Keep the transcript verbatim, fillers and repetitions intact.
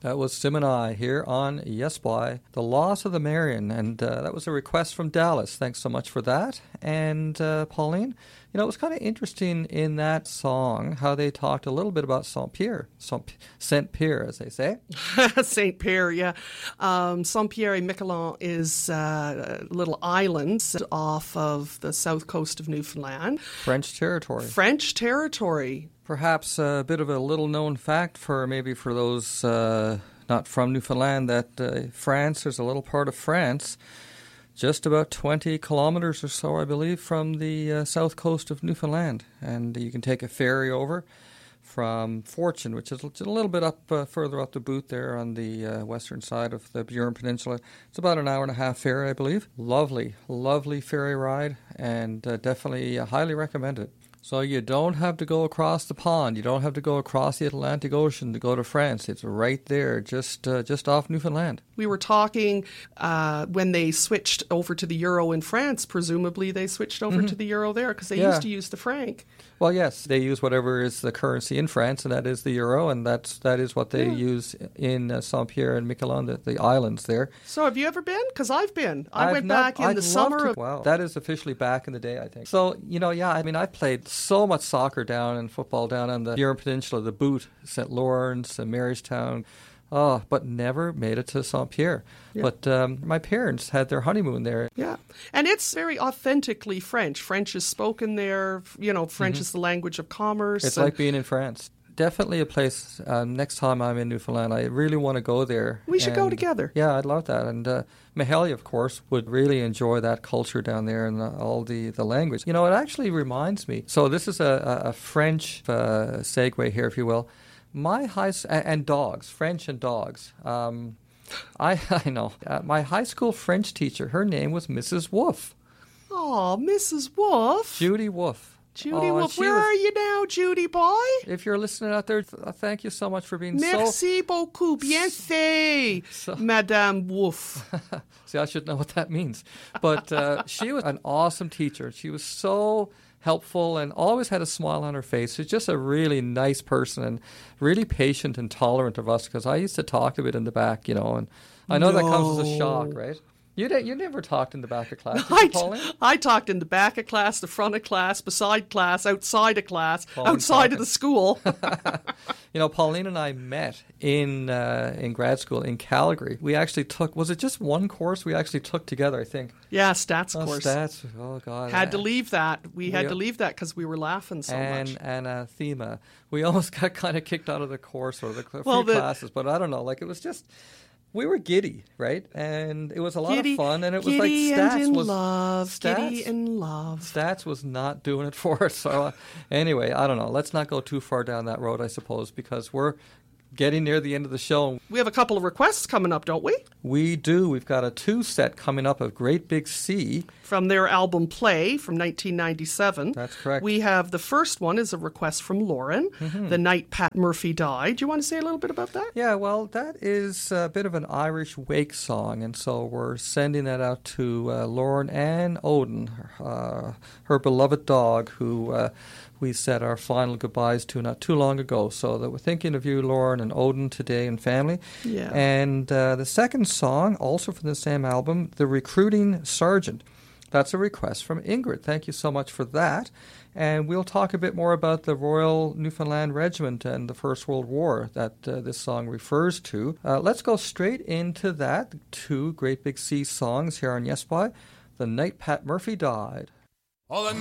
That was Sim and I here on Yes Boy, The Loss of the Marion, and uh, that was a request from Dallas. Thanks so much for that. And uh, Pauline, you know, it was kind of interesting in that song how they talked a little bit about Saint-Pierre, Saint-Pierre, as they say. Saint-Pierre, yeah. Um, Saint-Pierre-et-Miquelon is uh, a little island off of the south coast of Newfoundland. French territory. French territory. Perhaps a bit of a little-known fact for maybe for those uh, not from Newfoundland that uh, France, there's a little part of France, just about twenty kilometers or so, I believe, from the uh, south coast of Newfoundland. And you can take a ferry over from Fortune, which is a little bit up uh, further up the boot there on the uh, western side of the Burin Peninsula. It's about an hour and a half ferry, I believe. Lovely, lovely ferry ride, and uh, definitely uh, highly recommend it. So you don't have to go across the pond. You don't have to go across the Atlantic Ocean to go to France. It's right there, just uh, just off Newfoundland. We were talking uh, when they switched over to the euro in France. Presumably they switched over mm-hmm. to the euro there because they yeah. used to use the franc. Well, yes, they use whatever is the currency in France, and that is the euro, and that's that is what they yeah. use in uh, Saint-Pierre and Miquelon, the, the islands there. So have you ever been? Because I've been. I I've went not, back in I'd the summer. To, of... Wow, that is officially back in the day, I think. So, you know, yeah, I mean, I played so much soccer down and football down on the Burin Peninsula, the Boot, Saint Lawrence, and Marystown. Oh, but never made it to Saint-Pierre. Yeah. But um, my parents had their honeymoon there. Yeah, and it's very authentically French. French is spoken there. You know, French mm-hmm. is the language of commerce. It's and... like being in France. Definitely a place, uh, next time I'm in Newfoundland, I really want to go there. We should and, go together. Yeah, I'd love that. And uh, Mahalia, of course, would really enjoy that culture down there and uh, all the, the language. You know, it actually reminds me. So this is a, a French uh, segue here, if you will. My high and dogs, French and dogs. Um, I I know uh, my high school French teacher. Her name was Missus Wolf. Oh, Missus Wolf. Judy Wolf. Judy oh, Wolf. Where was, are you now, Judy boy? If you're listening out there, th- thank you so much for being Merci so. Merci beaucoup. Bien fait, so, Madame Wolf. See, I should know what that means. But uh, she was an awesome teacher. She was so helpful and always had a smile on her face. She's just a really nice person and really patient and tolerant of us because I used to talk a bit in the back, you know, and I know no. that comes as a shock, right? You de- you never talked in the back of class, did I, you, Pauline? t- I talked in the back of class, the front of class, beside class, outside of class, Pauline outside talking. of the school. You know, Pauline and I met in uh, in grad school in Calgary. We actually took, was it just one course we actually took together, I think? Yeah, stats oh, course. Stats, oh God. Had to leave that. We, we had uh, to leave that because we were laughing so and, much. And uh, Thema. We almost got kind of kicked out of the course or the few well, the, classes, but I don't know, like it was just... We were giddy, right? And it was a lot giddy, of fun, and it was like giddy stats and in was love, stats, giddy in love. Stats was not doing it for us. So uh, anyway, I don't know. Let's not go too far down that road, I suppose, because we're getting near the end of the show. We have a couple of requests coming up, don't we? We do. We've got a two-set coming up of Great Big Sea. From their album Play from nineteen ninety-seven. That's correct. We have the first one is a request from Lauren, mm-hmm. The Night Pat Murphy Died. Do you want to say a little bit about that? Yeah, well, that is a bit of an Irish wake song, and so we're sending that out to uh, Lauren and Odin, uh, her beloved dog, who... Uh, we said our final goodbyes to not too long ago. So that we're thinking of you, Lauren and Odin, today and family. Yeah. And uh, the second song, also from the same album, The Recruiting Sergeant. That's a request from Ingrid. Thank you so much for that. And we'll talk a bit more about the Royal Newfoundland Regiment and the First World War that uh, this song refers to. Uh, let's go straight into that. Two Great Big Sea songs here on Yes Boy. The Night Pat Murphy Died. Oh, the